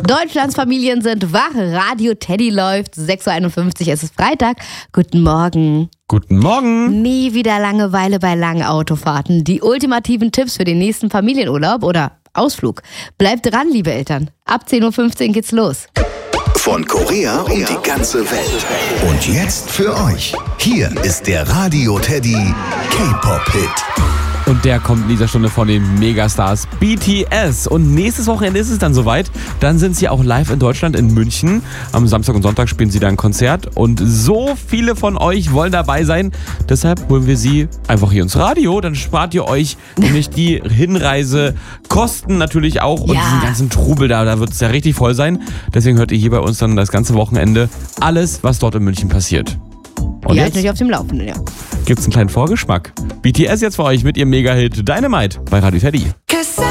Deutschlands Familien sind wach, Radio Teddy läuft, 6.51 Uhr, es ist Freitag. Guten Morgen. Guten Morgen. Nie wieder Langeweile bei langen Autofahrten. Die ultimativen Tipps für den nächsten Familienurlaub oder Ausflug. Bleibt dran, liebe Eltern. Ab 10.15 Uhr geht's los. Von Korea um die ganze Welt. Und jetzt für euch. Hier ist der Radio Teddy K-Pop-Hit. Und der kommt in dieser Stunde von den Megastars BTS. Und nächstes Wochenende ist es dann soweit. Dann sind sie auch live in Deutschland in München. Am Samstag und Sonntag spielen sie da ein Konzert. Und so viele von euch wollen dabei sein. Deshalb holen wir sie einfach hier ins Radio. Dann spart ihr euch nämlich die Hinreisekosten natürlich auch. Und diesen ganzen Trubel da wird es ja richtig voll sein. Deswegen hört ihr hier bei uns dann das ganze Wochenende alles, was dort in München passiert. Und jetzt natürlich auf dem Laufenden, ja. Gibt's einen kleinen Vorgeschmack. BTS jetzt für euch mit ihrem Mega-Hit Dynamite bei Radio Teddy.